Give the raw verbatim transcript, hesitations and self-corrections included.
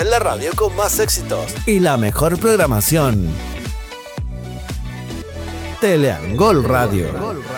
La radio con más éxitos y la mejor programación. Teleangol Radio.